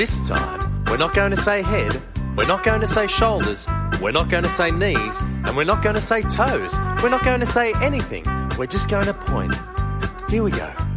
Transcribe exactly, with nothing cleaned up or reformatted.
This time, we're not going to say head, we're not going to say shoulders, we're not going to say knees, and we're not going to say toes. We're not going to say anything. We're just going to point. Here we go.